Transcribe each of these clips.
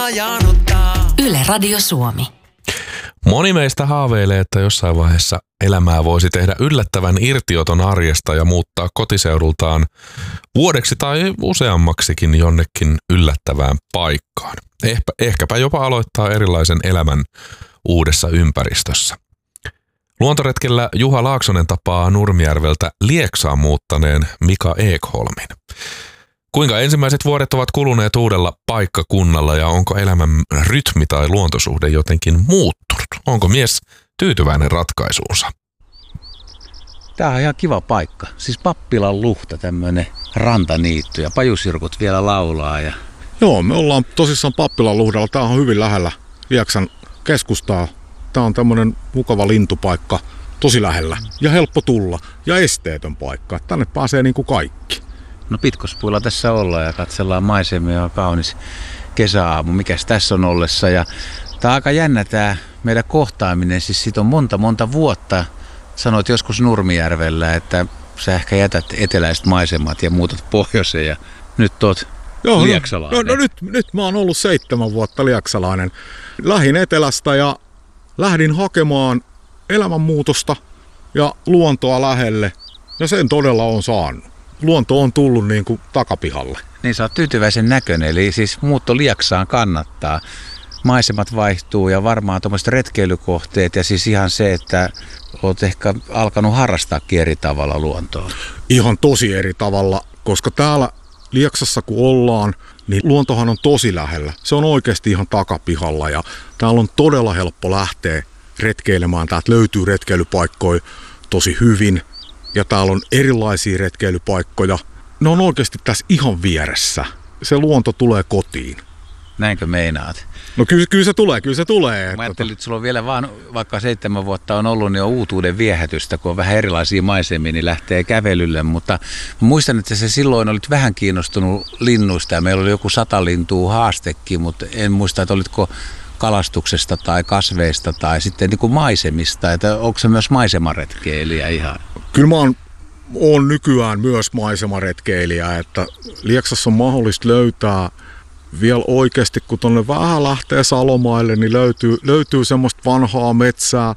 majanottaa. Yle Radio Suomi. Moni meistä haaveilee, että jossain vaiheessa elämää voisi tehdä yllättävän irtioton arjesta ja muuttaa kotiseudultaan vuodeksi tai useammaksikin jonnekin yllättävään paikkaan. Ehkäpä jopa aloittaa erilaisen elämän uudessa ympäristössä. Luontoretkellä Juha Laaksonen tapaa Nurmijärveltä Lieksaan muuttaneen Mika Ekholmin. Kuinka ensimmäiset vuodet ovat kuluneet uudella paikkakunnalla ja onko elämän rytmi tai luontosuhde jotenkin muuttunut? Onko mies tyytyväinen ratkaisuunsa? Tää on ihan kiva paikka. Siis Pappilan Luhta, tämmönen rantaniitty ja pajusirkut vielä laulaa. Joo, me ollaan tosissaan Pappilan Luhdalla. Tää on hyvin lähellä Lieksan keskustaa. Tää on tämmönen mukava lintupaikka, tosi lähellä ja helppo tulla ja esteetön paikka. Tänne pääsee niin kuin kaikki. No Pitkospuilla tässä ollaan ja katsellaan maisemia, on kaunis kesäaamu, mikäs tässä on ollessa. Ja tää on aika jännä tää meidän kohtaaminen, siis siitä on monta vuotta. Sanoit joskus Nurmijärvellä, että sä ehkä jätät eteläiset maisemat ja muutat pohjoiseen ja nyt oot lieksalainen. No nyt mä oon ollut 7 vuotta lieksalainen. Lähdin etelästä ja lähdin hakemaan elämänmuutosta ja luontoa lähelle ja sen todella on saanut. Luonto on tullut niin kuin takapihalle. Niin sä oot tyytyväisen näköinen, eli siis muutto Lieksaan kannattaa. Maisemat vaihtuu ja varmaan tuommoiset retkeilykohteet ja siis ihan se, että oot ehkä alkanut harrastaakin eri tavalla luontoa. Ihan tosi eri tavalla, koska täällä Lieksassa kun ollaan, niin luontohan on tosi lähellä. Se on oikeasti ihan takapihalla ja täällä on todella helppo lähteä retkeilemään. Täältä löytyy retkeilypaikkoja tosi hyvin. Ja täällä on erilaisia retkeilypaikkoja. Ne on oikeasti tässä ihan vieressä. Se luonto tulee kotiin. Näinkö meinaat? No kyllä se tulee. Mä ajattelin, että sulla on vielä vaan, vaikka 7 vuotta on ollut, niin on uutuuden viehätystä, kun on vähän erilaisia maisemia, niin lähtee kävelylle. Mutta muistan, että se silloin olit vähän kiinnostunut linnuista ja meillä oli joku 100 lintua haastekin, mutta en muista, että olitko kalastuksesta tai kasveista tai sitten niin kuin maisemista, että onko se myös maisemaretkeilijä ihan? Kyllä mä oon nykyään myös maisemaretkeilijä, että Lieksassa on mahdollista löytää vielä oikeasti, kun tonne vähän lähtee Salomaille, niin löytyy semmoista vanhaa metsää,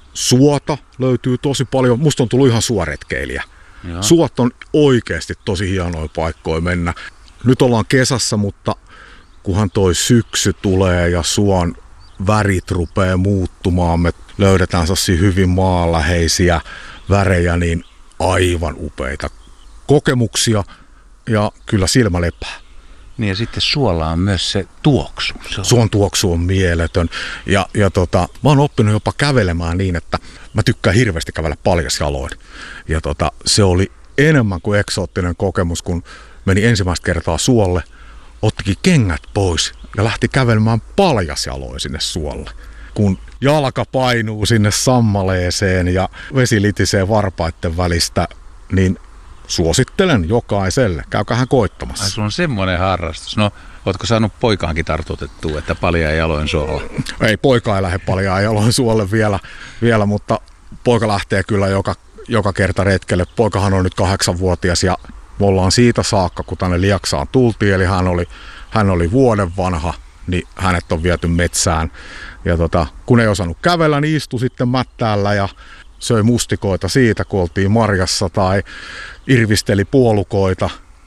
suota löytyy tosi paljon. Musta on tullut ihan suoretkeilijä. Joo. Suot on oikeasti tosi hienoja paikkoja mennä. Nyt ollaan kesässä, mutta kunhan toi syksy tulee ja suon värit rupeaa muuttumaan, me löydetään sellaisia hyvin maanläheisiä värejä, niin aivan upeita kokemuksia ja kyllä silmä lepää. Niin ja sitten suolla on myös se tuoksu. Suon tuoksu on mieletön ja mä oon oppinut jopa kävelemään niin, että mä tykkään hirveästi kävellä paljasjaloin. Ja se oli enemmän kuin eksoottinen kokemus, kun meni ensimmäistä kertaa suolle, ottikin kengät pois ja lähti kävelemään paljasjaloin sinne suolle. Kun jalka painuu sinne sammaleeseen ja vesi litisee varpaitten välistä, niin suosittelen jokaiselle. Käykäähän koittamassa. Ai, sulla on semmoinen harrastus. No, ootko saanut poikaankin tartutettua, että paljaa jaloin suolla? Ei, poika ei lähde paljaa jaloin suolle vielä, mutta poika lähtee kyllä joka kerta retkelle. Poikahan on nyt 8-vuotias ja me ollaan siitä saakka, kun tänne Lieksaan tultiin, eli hän oli vuoden vanha, niin hänet on viety metsään. Ja kun ei osannut kävellä, niin istui sitten mättäällä ja söi mustikoita siitä, kun oltiin marjassa tai irvisteli puolukoita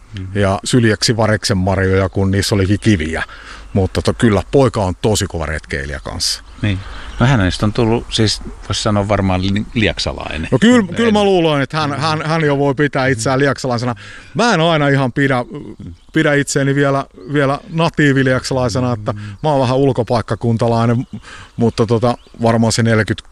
ja syljeksi variksen marjoja, kun niissä olikin kiviä. Mutta kyllä poika on tosi kova retkeilijä kanssa. Niin. No hänestä on tullut, siis voisi sanoa varmaan lieksalainen. No kyllä mä luulen, että hän jo voi pitää itseään lieksalaisena. Mä en aina ihan pidä itseäni vielä natiivilieksalaisena, että mä oon vähän ulkopaikkakuntalainen, mutta varmaan se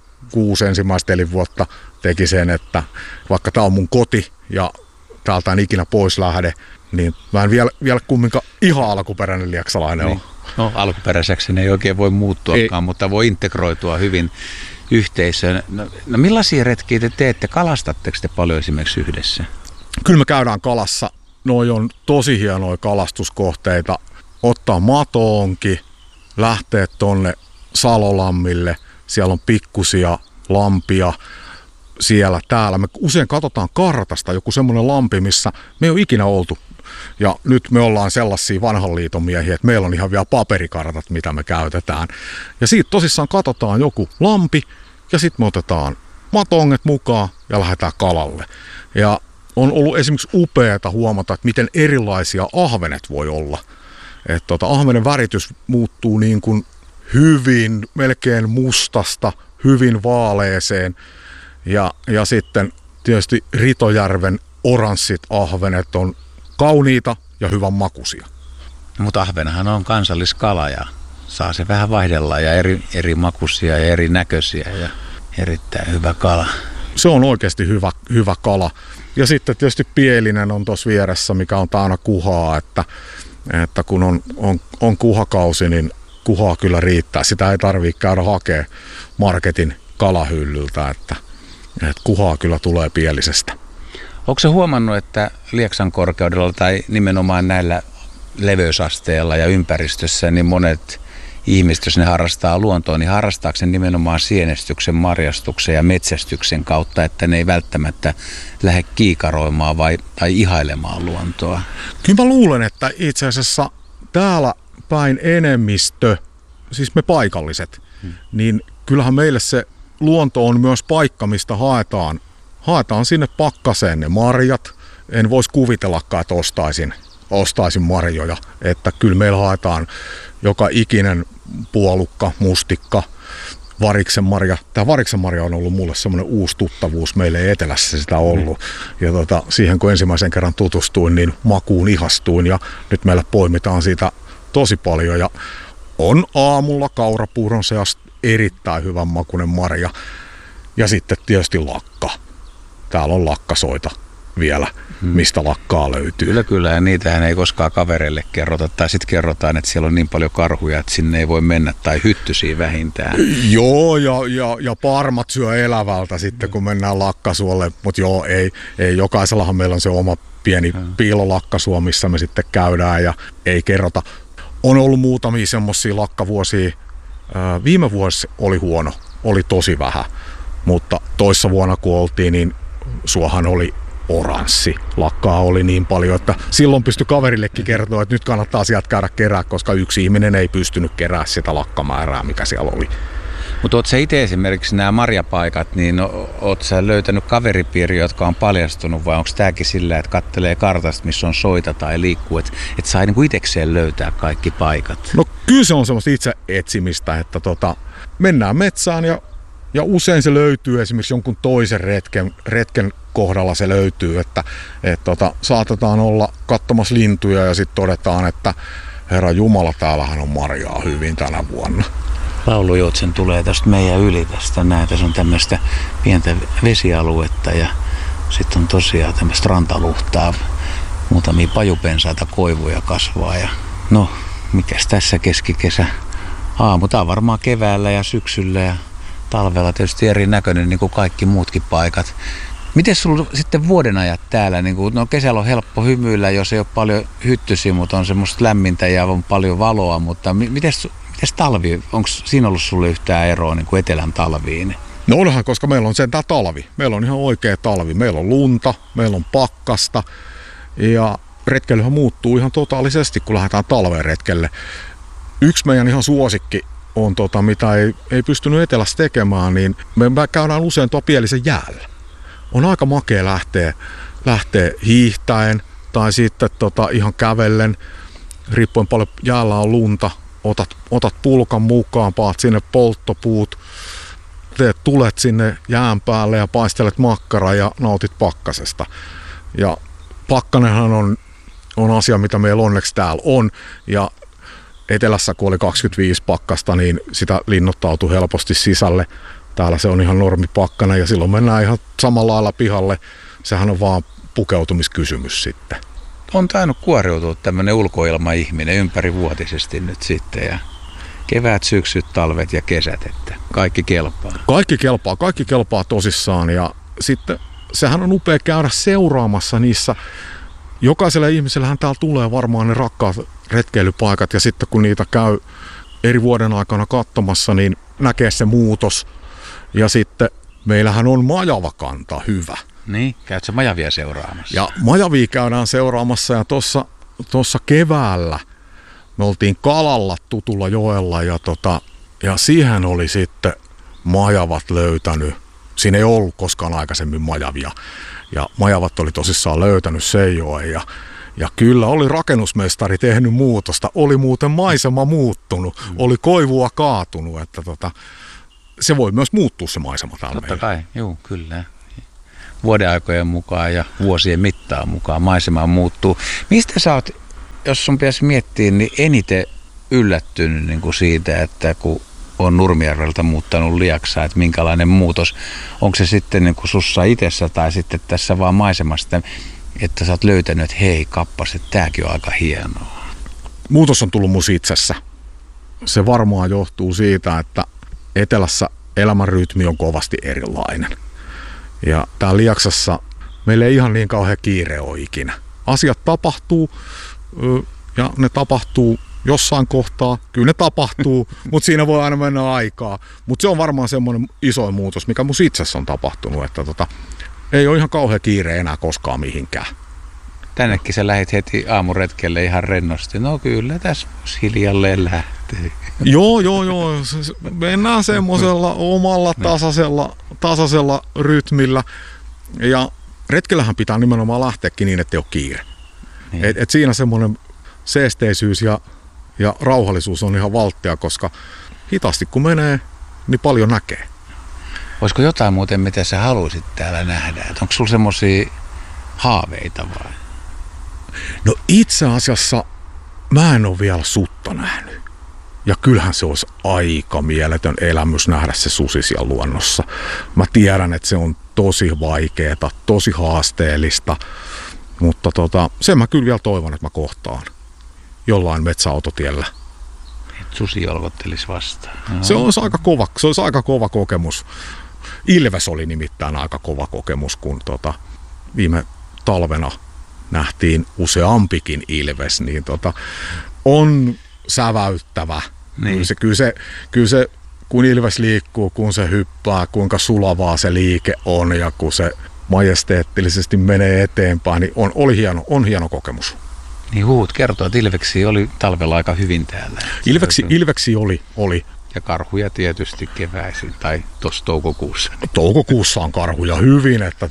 46 ensimmäistä elinvuotta teki sen, että vaikka tää on mun koti ja täältä en ikinä pois lähde, niin mä en vielä kumminkaan ihan alkuperäinen lieksalainen ole. No alkuperäiseksi ne ei oikein voi muuttuakaan, mutta voi integroitua hyvin yhteisöön. No millaisia retkiä te teette? Kalastatteko te paljon esimerkiksi yhdessä? Kyllä me käydään kalassa. Noi on tosi hienoja kalastuskohteita. Ottaa matoonkin, lähteä tonne Salolammille. Siellä on pikkusia lampia siellä täällä. Me usein katsotaan kartasta joku semmoinen lampi, missä me ei ole ikinä oltu. Ja nyt me ollaan sellaisia vanhan liiton miehiä, että meillä on ihan vielä paperikartat, mitä me käytetään. Ja siitä tosissaan katsotaan joku lampi ja sitten me otetaan matonget mukaan ja lähdetään kalalle. Ja on ollut esimerkiksi upeata huomata, että miten erilaisia ahvenet voi olla. Että ahvenen väritys muuttuu niin kuin hyvin, melkein mustasta, hyvin vaaleeseen. Ja sitten tietysti Ritojärven oranssit ahvenet on kauniita ja hyvän makuisia. Mutta ahvenhan on kansalliskala ja saa se vähän vaihdella ja eri makuisia ja eri näköisiä ja erittäin hyvä kala. Se on oikeasti hyvä kala. Ja sitten tietysti pielinen on tuossa vieressä, mikä on aina kuhaa, että kun on kuhakausi, niin kuhaa kyllä riittää. Sitä ei tarvitse käydä hakemaan marketin kalahyllyltä, että kuhaa kyllä tulee pielisestä. Onko se huomannut, että Lieksan korkeudella tai nimenomaan näillä leveysasteilla ja ympäristössä, niin monet ihmiset, jos ne harrastaa luontoa, niin harrastaako se nimenomaan sienestyksen, marjastuksen ja metsästyksen kautta, että ne ei välttämättä lähde kiikaroimaan tai ihailemaan luontoa? Kyllä mä luulen, että itse asiassa täällä päin enemmistö, siis me paikalliset, niin kyllähän meille se luonto on myös paikka, mistä haetaan sinne pakkaseen ne marjat. En voisi kuvitellakaan, että ostaisin marjoja. Että kyllä meillä haetaan joka ikinen puolukka, mustikka, variksenmarja. Tämä variksenmarja on ollut mulle semmoinen uusi tuttavuus. Meillä ei etelässä sitä ollut. Ja siihen kun ensimmäisen kerran tutustuin, niin makuun ihastuin. Ja nyt meillä poimitaan siitä tosi paljon. Ja on aamulla kaurapuuron seassa erittäin hyvän makuinen marja. Ja sitten tietysti lakka. Täällä on lakkasoita vielä, mistä lakkaa löytyy. Kyllä, ja niitähän ei koskaan kavereille kerrota. Tai sitten kerrotaan, että siellä on niin paljon karhuja, että sinne ei voi mennä, tai hyttysiä vähintään. Joo, ja parmat syö elävältä sitten, kun mennään lakkasuolle. Mutta joo, ei. Jokaisellahan meillä on se oma pieni piilolakkasuo, missä me sitten käydään ja ei kerrota. On ollut muutamia semmoisia lakkavuosia. Viime vuosi oli huono, oli tosi vähän. Mutta toissa vuonna kun oltiin, niin suohan oli oranssi. Lakkaa oli niin paljon, että silloin pystyi kaverillekin kertoa, että nyt kannattaa sieltä käydä kerää, koska yksi ihminen ei pystynyt kerää sitä lakkamäärää, mikä siellä oli. Mutta ootko sä itse esimerkiksi nämä marjapaikat, niin ootko sä löytänyt kaveripiiriä, jotka on paljastunut, vai onko tämäkin sillä, että kattelee kartasta, missä on soita tai liikkuu, että saa niinku itsekseen löytää kaikki paikat? No kyllä se on semmoista itse etsimistä, että mennään metsään ja usein se löytyy esimerkiksi jonkun toisen retken kohdalla se löytyy, että saatetaan olla katsomassa lintuja ja sitten todetaan, että Herra Jumala, täällähän on marjaa hyvin tänä vuonna. Laulujoutsen tulee tästä meidän yli tästä. Tässä on tämmöistä pientä vesialuetta ja sitten on tosiaan tämmöistä rantaluhtaa. Muutamia pajupensaita koivuja kasvaa ja no, mikäs tässä keskikesä? Tää on varmaan keväällä ja syksyllä ja talvella tietysti erinäköinen niin kuin kaikki muutkin paikat. Miten sulla sitten vuodenajat täällä? No kesällä on helppo hymyillä, jos ei ole paljon hyttysiä, mutta on semmoista lämmintä ja on paljon valoa, mutta mites talvi? Onko siinä ollut sulle yhtään eroa niin kuin etelän talviin? No onhan, koska meillä on sentään talvi. Meillä on ihan oikea talvi. Meillä on lunta, meillä on pakkasta ja retkeilyhän muuttuu ihan totaalisesti, kun lähdetään talveen retkelle. Yksi meidän ihan suosikki on mitä ei pystynyt etelässä tekemään, niin me käydään usein tuo Pielisen jäällä. On aika makea lähteä hiihtäen tai sitten ihan kävellen, riippuen paljon jäällä on lunta, otat pulkan mukaan, paat sinne polttopuut, teet tulet sinne jään päälle ja paistelet makkaraa ja nautit pakkasesta. Ja pakkanenhan on asia, mitä meillä onneksi täällä on, ja etelässä kun oli 25 pakkasta, niin sitä linnoittautui helposti sisälle. Täällä se on ihan normipakkana ja silloin mennään ihan samalla lailla pihalle. Sehän on vaan pukeutumiskysymys sitten. On tainnut kuoriutua tämmöinen ulkoilmaihminen ympärivuotisesti nyt sitten ja kevät, syksyt, talvet ja kesät, että kaikki kelpaa. Kaikki kelpaa tosissaan ja sitten sehän on upea käydä seuraamassa niissä. Jokaiselle ihmisellähän täällä tulee varmaan ne rakkaat retkeilypaikat ja sitten kun niitä käy eri vuoden aikana katsomassa, niin näkee se muutos. Ja sitten meillähän on majavakanta hyvä. Niin, käyt sä majavia seuraamassa? Ja majavia käydään seuraamassa ja tuossa keväällä me oltiin kalalla tutulla joella ja siihen oli sitten majavat löytänyt. Siinä ei ollut koskaan aikaisemmin majavia ja majavat oli tosissaan löytänyt Seijoen ja kyllä oli rakennusmestari tehnyt muutosta. Oli muuten maisema muuttunut, oli koivua kaatunut, että se voi myös muuttua se maisema täällä Totta kai, juu, kyllä. Vuodenaikojen mukaan ja vuosien mittaan mukaan maisema muuttuu. Mistä sä oot, jos sun pitäisi miettiä, niin eniten yllättynyt niin kuin siitä, että kun on Nurmijärveltä muuttanut Lieksaan, että minkälainen muutos, onko se sitten niin kuin sussa itsessä tai sitten tässä vaan maisemasta, että sä oot löytänyt, että hei kappas, että tääkin on aika hienoa. Muutos on tullut mun itsessä. Se varmaan johtuu siitä, että etelässä elämänrytmi on kovasti erilainen. Ja täällä Lieksassa meillä ei ihan niin kauhean kiire ole ikinä. Asiat tapahtuu ja ne tapahtuu jossain kohtaa. Kyllä ne tapahtuu, mutta siinä voi aina mennä aikaa. Mutta se on varmaan semmoinen isoin muutos, mikä mun itsessä on tapahtunut, että ei ole ihan kauhean kiire enää koskaan mihinkään. Tännekin sä lähdit heti aamuretkelle ihan rennosti. No kyllä, tässä hiljalleen lähtee. Joo. Mennään semmoisella omalla tasaisella rytmillä. Ja retkellähän pitää nimenomaan lähteäkin niin, ettei ole kiire. Niin. Et siinä semmoinen seesteisyys ja rauhallisuus on ihan valttia, koska hitaasti kun menee, niin paljon näkee. Olisiko jotain muuten, mitä sä haluaisit täällä nähdä? Onko sulla semmoisia haaveita vai? No itse asiassa mä en ole vielä sutta nähnyt. Ja kyllähän se olisi aika mieletön elämys nähdä se susi siellä luonnossa. Mä tiedän, että se on tosi vaikeeta, tosi haasteellista, mutta sen mä kyllä vielä toivon, että mä kohtaan jollain metsäautotiellä. Et susi olkottelisi vastaan. No. Se olisi aika kova kokemus. Ilves oli nimittäin aika kova kokemus, kun viime talvena nähtiin useampikin ilves, niin on säväyttävä. Niin. Kyllä se, kun ilves liikkuu, kun se hyppää, kuinka sulavaa se liike on ja kun se majesteettisesti menee eteenpäin, niin on hieno kokemus. Niin huut kertoo, että ilveksiä oli talvella aika hyvin täällä. Ilveksi oli. Ja karhuja tietysti keväisin tai tuossa toukokuussa. Toukokuussa on karhuja hyvin, että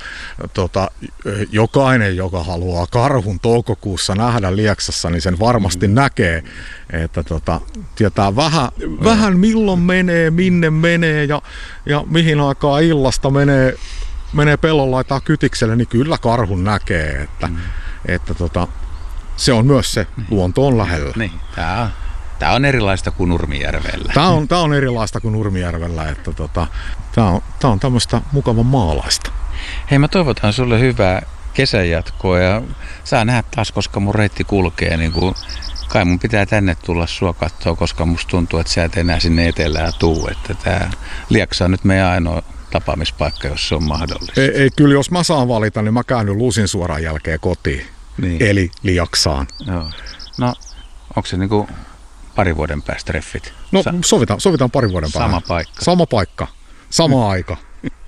jokainen, joka haluaa karhun toukokuussa nähdä Lieksassa, niin sen varmasti näkee, että tietää vähän milloin menee, minne menee ja mihin aikaan illasta menee pellon laitaa kytikselle, niin kyllä karhun näkee, että se on myös se, luonto on lähellä. Niin, Tämä on erilaista kuin Nurmijärvellä. Tämä on erilaista kuin Nurmijärvellä, että tämä on tämmöistä mukavan maalaista. Hei, mä toivotan sulle hyvää kesänjatkoa ja saa nähdä taas, koska mun reitti kulkee. Niin kuin, kai mun pitää tänne tulla sua katsoa, koska musta tuntuu, että sä et enää sinne etelään tuu. Että tämä Lieksa on nyt meidän ainoa tapaamispaikka, jos se on mahdollista. Ei, kyllä jos mä saan valita, niin mä käännyn Lusin suoraan jälkeen kotiin. Niin. Eli Lieksaan. Joo. No, onko se niinku pari vuoden päästä treffit? No sovitaan pari vuoden päästä. Sama paikka. Sama paikka. Sama aika.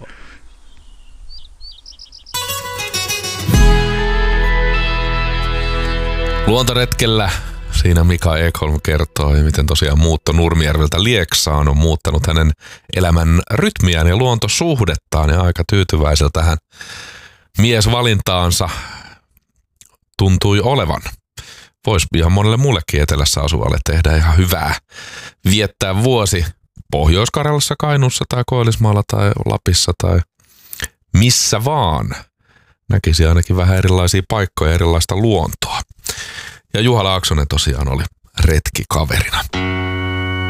Luontoretkellä siinä Mika Ekholm kertoo, miten tosiaan muutto Nurmijärveltä Lieksaan on muuttanut hänen elämän rytmiään ja luontosuhdettaan ja aika tyytyväiseltä hän miesvalintaansa tuntui olevan. Voisi ihan monelle muullekin etelässä asuvalle tehdä ihan hyvää. Viettää vuosi Pohjois-Karjalassa, Kainuussa tai Koillismaalla tai Lapissa tai missä vaan. Näkisi ainakin vähän erilaisia paikkoja ja erilaista luontoa. Ja Juha Laaksonen tosiaan oli retkikaverina.